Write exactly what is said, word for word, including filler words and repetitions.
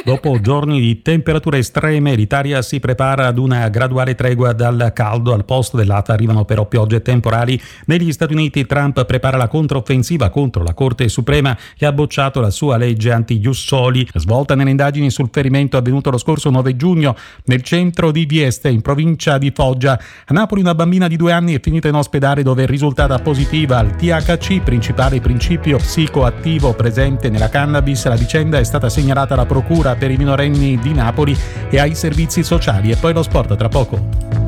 Dopo giorni di temperature estreme, l'Italia si prepara ad una graduale tregua dal caldo. Al posto dell'A T A arrivano però piogge temporali. Negli Stati Uniti Trump prepara la controffensiva contro la Corte Suprema che ha bocciato la sua legge anti-ius soli, svolta nelle indagini sul ferimento avvenuto lo scorso nove giugno nel centro di Vieste, in provincia di Foggia. A Napoli una bambina di due anni è finita in ospedale dove è risultata positiva al T H C, principale principio psicoattivo presente nella cannabis. La vicenda è stata segnalata alla Procura per i minorenni di Napoli e ai servizi sociali. E poi lo sport tra poco.